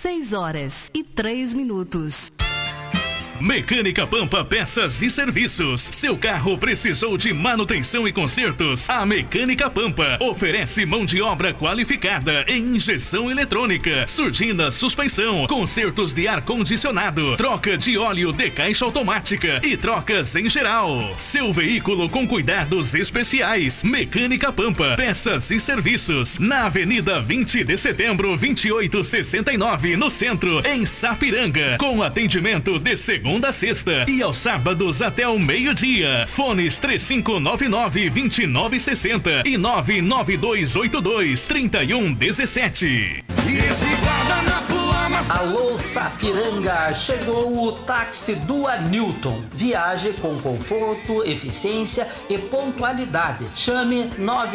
6h03. Mecânica Pampa Peças e Serviços. Seu carro precisou de manutenção e consertos? A Mecânica Pampa oferece mão de obra qualificada em injeção eletrônica, surdina, suspensão, consertos de ar-condicionado, troca de óleo de caixa automática e trocas em geral. Seu veículo com cuidados especiais. Mecânica Pampa Peças e Serviços. Na Avenida 20 de Setembro, 2869, no centro, em Sapiranga. Com atendimento de segunda a sexta e aos sábados até o meio-dia. Fones 3599-2960 e 99282-3117. Alô Sapiranga, chegou o táxi Dua Newton. Viaje com conforto, eficiência e pontualidade. Chame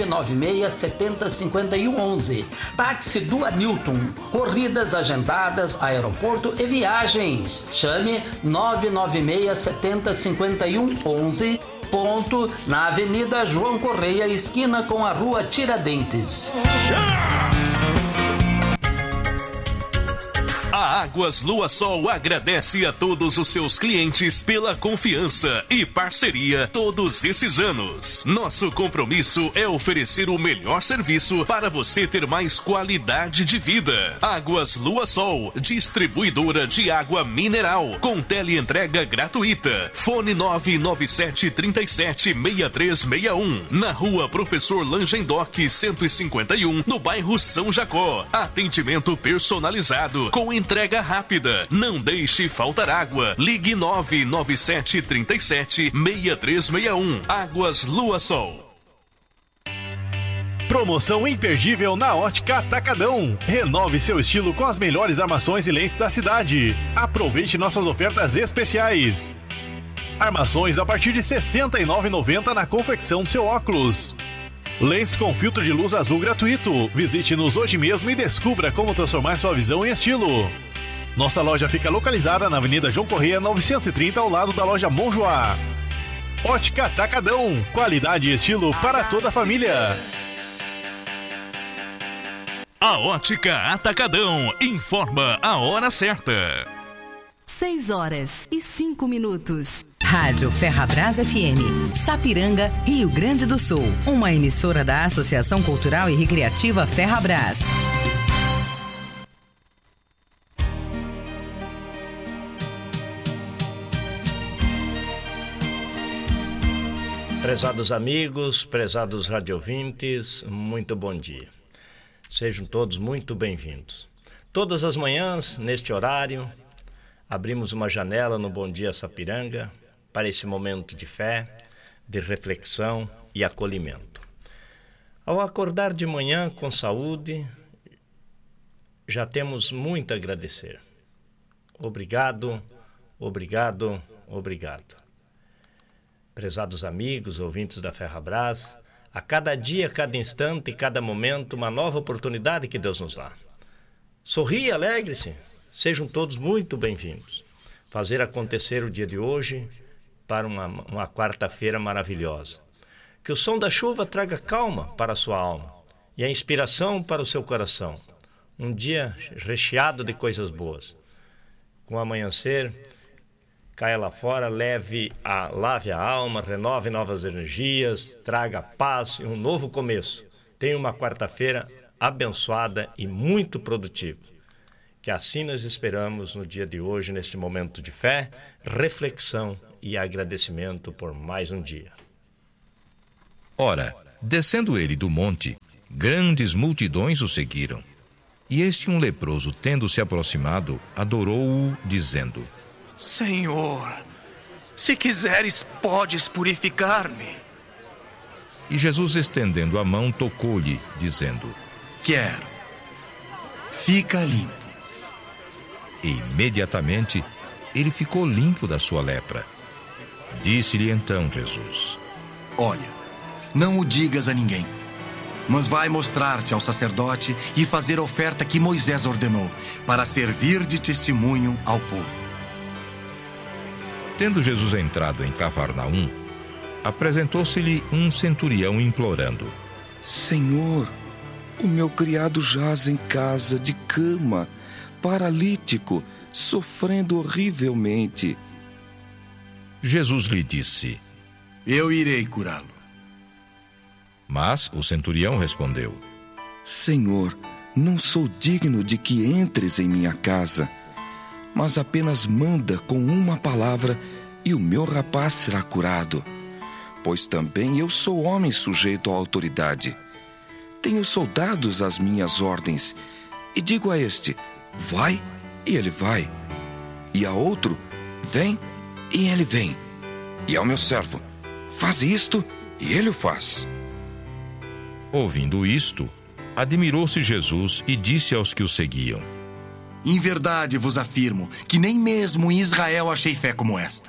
996-70-5111. Táxi Dua Newton. Corridas agendadas, aeroporto e viagens. Chame 996-70-5111. Ponto na Avenida João Correia, esquina com a Rua Tiradentes. A Águas Lua Sol agradece a todos os seus clientes pela confiança e parceria todos esses anos. Nosso compromisso é oferecer o melhor serviço para você ter mais qualidade de vida. Águas Lua Sol, distribuidora de água mineral, com teleentrega gratuita. Fone 997-37-6361. Na Rua Professor Langendoc 151, no bairro São Jacó. Atendimento personalizado, com entrega rápida. Não deixe faltar água. Ligue 997-37-6361. Águas Lua Sol. Promoção imperdível na Ótica Atacadão. Renove seu estilo com as melhores armações e lentes da cidade. Aproveite nossas ofertas especiais. Armações a partir de R$ 69,90 na confecção do seu óculos. Lentes com filtro de luz azul gratuito. Visite-nos hoje mesmo e descubra como transformar sua visão em estilo. Nossa loja fica localizada na Avenida João Correia 930, ao lado da loja Monjoá. Ótica Atacadão. Qualidade e estilo para toda a família. A Ótica Atacadão informa a hora certa. 6h05. Rádio Ferrabras FM, Sapiranga, Rio Grande do Sul. Uma emissora da Associação Cultural e Recreativa Ferrabras. Prezados amigos, prezados radiovintes, muito bom dia. Sejam todos muito bem-vindos. Todas as manhãs, neste horário, abrimos uma janela no Bom Dia Sapiranga para esse momento de fé, de reflexão e acolhimento. Ao acordar de manhã com saúde, já temos muito a agradecer. Obrigado, obrigado, obrigado. Prezados amigos, ouvintes da Ferrabras, a cada dia, cada instante, cada momento, uma nova oportunidade que Deus nos dá. Sorria, alegre-se, sejam todos muito bem-vindos. Fazer acontecer o dia de hoje para uma quarta-feira maravilhosa. Que o som da chuva traga calma para a sua alma e a inspiração para o seu coração. Um dia recheado de coisas boas. Com o amanhecer, caia lá fora, lave a alma, renove novas energias, traga paz e um novo começo. Tenha uma quarta-feira abençoada e muito produtiva. Que assim nós esperamos no dia de hoje, neste momento de fé, reflexão e agradecimento por mais um dia. Ora, descendo ele do monte, grandes multidões o seguiram. E este um leproso, tendo se aproximado, adorou-o, dizendo: Senhor, se quiseres, podes purificar-me. E Jesus, estendendo a mão, tocou-lhe, dizendo: Quero. Fica limpo. E imediatamente ele ficou limpo da sua lepra. Disse-lhe então Jesus: Olha, não o digas a ninguém, mas vai mostrar-te ao sacerdote e fazer a oferta que Moisés ordenou, para servir de testemunho ao povo. Tendo Jesus entrado em Cafarnaum, apresentou-se-lhe um centurião implorando: Senhor, o meu criado jaz em casa de cama, paralítico, sofrendo horrivelmente. Jesus lhe disse: Eu irei curá-lo. Mas o centurião respondeu: Senhor, não sou digno de que entres em minha casa, mas apenas manda com uma palavra e o meu rapaz será curado. Pois também eu sou homem sujeito à autoridade. Tenho soldados às minhas ordens, e digo a este: vai, e ele vai. E a outro: vem, e ele vem. E ao meu servo: faz isto, e ele o faz. Ouvindo isto, admirou-se Jesus e disse aos que o seguiam: Em verdade vos afirmo que nem mesmo em Israel achei fé como esta.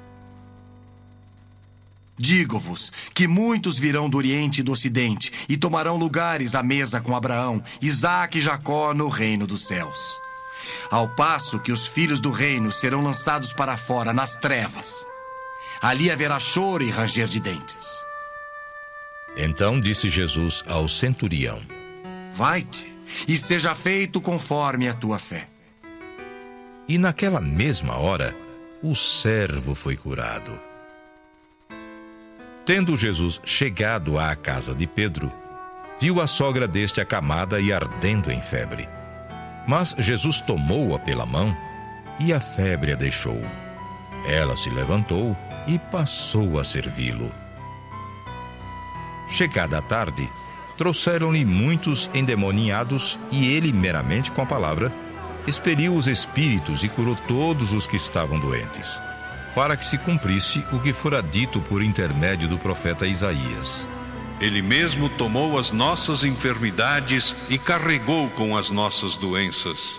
Digo-vos que muitos virão do Oriente e do Ocidente e tomarão lugares à mesa com Abraão, Isaque e Jacó no reino dos céus. Ao passo que os filhos do reino serão lançados para fora, nas trevas. Ali haverá choro e ranger de dentes. Então disse Jesus ao centurião: Vai-te, e seja feito conforme a tua fé. E naquela mesma hora, o servo foi curado. Tendo Jesus chegado à casa de Pedro, viu a sogra deste acamada e ardendo em febre. Mas Jesus tomou-a pela mão e a febre a deixou. Ela se levantou e passou a servi-lo. Chegada a tarde, trouxeram-lhe muitos endemoniados e ele, meramente com a palavra, expeliu os espíritos e curou todos os que estavam doentes, para que se cumprisse o que fora dito por intermédio do profeta Isaías. Ele mesmo tomou as nossas enfermidades e carregou com as nossas doenças.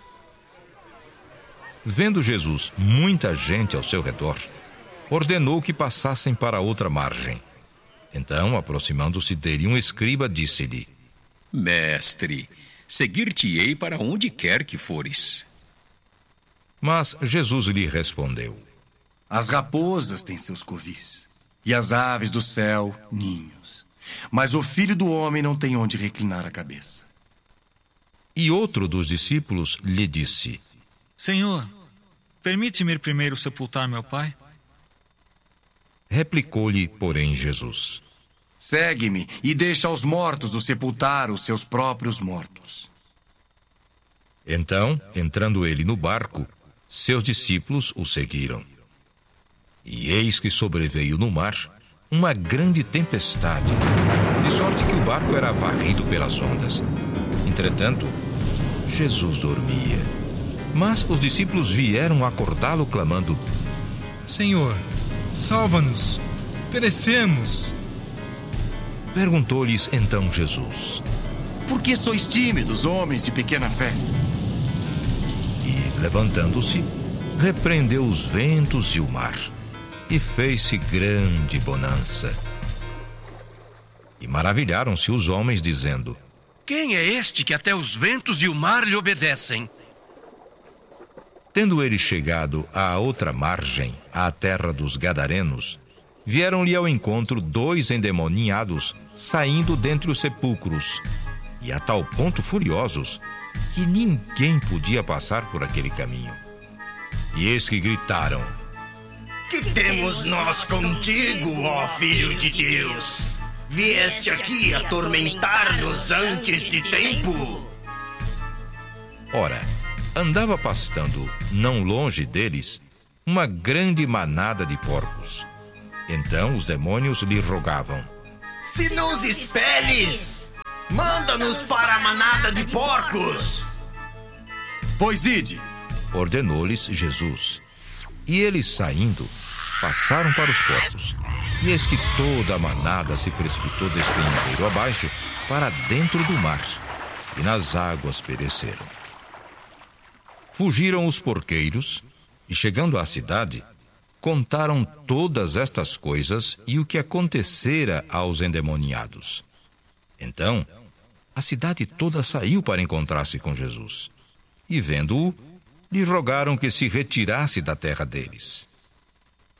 Vendo Jesus muita gente ao seu redor, ordenou que passassem para outra margem. Então, aproximando-se dele, um escriba disse-lhe: Mestre, seguir-te-ei para onde quer que fores. Mas Jesus lhe respondeu: As raposas têm seus covis, e as aves do céu, ninhos. Mas o Filho do Homem não tem onde reclinar a cabeça. E outro dos discípulos lhe disse: Senhor, permite-me ir primeiro sepultar meu pai? Replicou-lhe, porém, Jesus: Segue-me e deixa aos mortos o sepultar os seus próprios mortos. Então, entrando ele no barco, seus discípulos o seguiram. E eis que sobreveio no mar uma grande tempestade, de sorte que o barco era varrido pelas ondas. Entretanto, Jesus dormia. Mas os discípulos vieram acordá-lo, clamando: Senhor, salva-nos, perecemos. Perguntou-lhes então Jesus: Por que sois tímidos, homens de pequena fé? E, levantando-se, repreendeu os ventos e o mar, e fez-se grande bonança. E maravilharam-se os homens, dizendo: Quem é este que até os ventos e o mar lhe obedecem? Tendo ele chegado à outra margem, à terra dos Gadarenos, vieram-lhe ao encontro 2 endemoniados, saindo dentre os sepulcros, e a tal ponto furiosos, que ninguém podia passar por aquele caminho. E eis que gritaram: Que temos nós contigo, ó Filho de Deus? Vieste aqui atormentar-nos antes de tempo? Ora, andava pastando, não longe deles, uma grande manada de porcos. Então os demônios lhe rogavam: Se nos expeles, manda-nos para a manada de porcos. Pois ide, ordenou-lhes Jesus. E eles, saindo, passaram para os porcos. E eis que toda a manada se precipitou despenhadeiro abaixo para dentro do mar, e nas águas pereceram. Fugiram os porqueiros, e chegando à cidade, contaram todas estas coisas e o que acontecera aos endemoniados. Então, a cidade toda saiu para encontrar-se com Jesus. E vendo-o, lhe rogaram que se retirasse da terra deles.